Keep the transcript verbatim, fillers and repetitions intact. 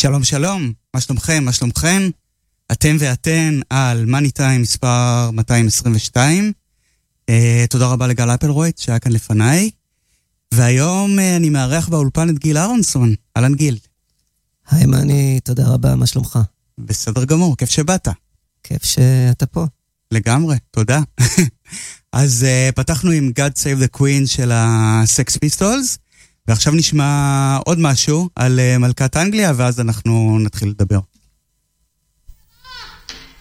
שלום שלום, מה שלומכם, מה שלומכם? אתם ואתן על מאני טיים מספר מאתיים עשרים ושתיים. uh, תודה רבה לגל אפלרויט שהיה כאן לפניי. והיום uh, אני מארח באולפן את גיל אהרונסון. אהלן גיל. היי מאני, תודה רבה, מה שלומך? בסדר גמור, כיף שבאת. כיף שאתה פה. לגמרי, תודה. אז uh, פתחנו עם God Save the Queen של ה-Sex Pistols, ועכשיו נשמע עוד משהו על uh, מלכת אנגליה, ואז אנחנו נתחיל לדבר.